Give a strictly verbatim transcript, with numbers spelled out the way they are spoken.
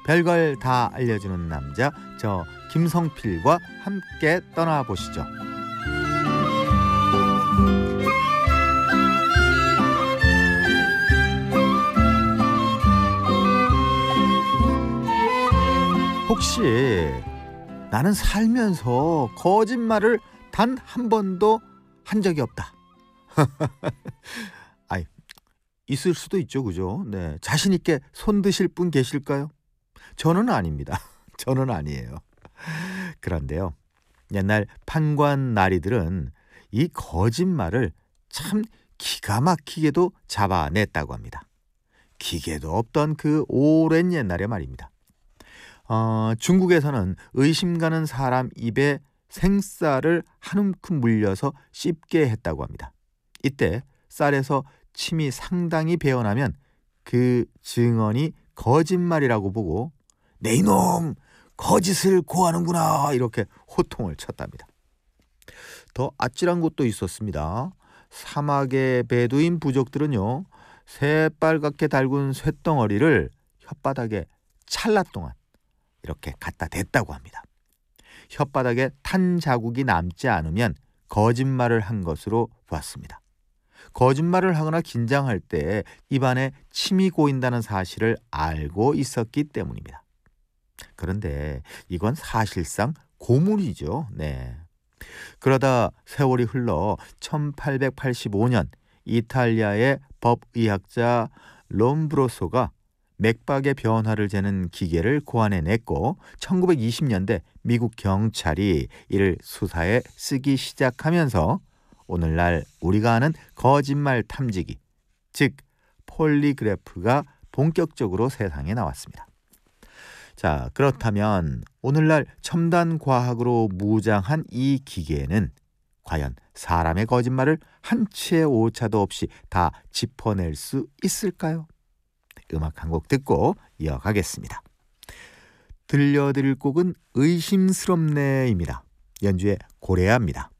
별걸 다 알려주는 남자, 저 김성필과 함께 떠나보시죠. 혹시 나는 살면서 거짓말을 단 한 번도 한 적이 없다. 아이, 있을 수도 있죠, 그죠? 네, 자신 있게 손 드실 분 계실까요? 저는 아닙니다. 저는 아니에요. 그런데요, 옛날 판관 나리들은 이 거짓말을 참 기가 막히게도 잡아냈다고 합니다. 기계도 없던 그 오랜 옛날의 말입니다. 어, 중국에서는 의심 가는 사람 입에 생쌀을 한 움큼 물려서 씹게 했다고 합니다. 이때 쌀에서 침이 상당히 배어나면 그 증언이 거짓말이라고 보고 내 이놈 거짓을 고하는구나 이렇게 호통을 쳤답니다. 더 아찔한 것도 있었습니다. 사막의 베두인 부족들은요, 새빨갛게 달군 쇳덩어리를 혓바닥에 찰나 동안 이렇게 갖다 댔다고 합니다. 혓바닥에 탄 자국이 남지 않으면 거짓말을 한 것으로 봤습니다. 거짓말을 하거나 긴장할 때 입안에 침이 고인다는 사실을 알고 있었기 때문입니다. 그런데 이건 사실상 고문이죠. 네. 그러다 세월이 흘러 천팔백팔십오 년 이탈리아의 법의학자 롬브로소가 맥박의 변화를 재는 기계를 고안해냈고 천구백이십 년대 미국 경찰이 이를 수사에 쓰기 시작하면서 오늘날 우리가 아는 거짓말 탐지기, 즉 폴리그래프가 본격적으로 세상에 나왔습니다. 자, 그렇다면 오늘날 첨단 과학으로 무장한 이 기계는 과연 사람의 거짓말을 한치의 오차도 없이 다 짚어낼 수 있을까요? 음악 한 곡 듣고 이어가겠습니다. 들려드릴 곡은 의심스럽네입니다. 연주의 고래야입니다.